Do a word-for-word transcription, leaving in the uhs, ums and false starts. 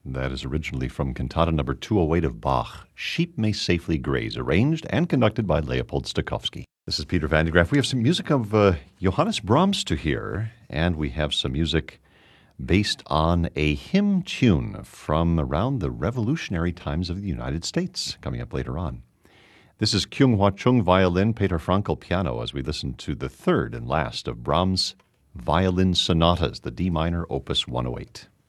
That is originally from Cantata number two oh eight of Bach, Sheep May Safely Graze, arranged and conducted by Leopold Stokowski. This is Peter Van de Graaff. We have some music of uh, Johannes Brahms to hear, and we have some music based on a hymn tune from around the revolutionary times of the United States, coming up later on. This is Kyung Hwa Chung violin, Peter Frankel piano, as we listen to the third and last of Brahms' violin sonatas, the D minor, opus one oh eight.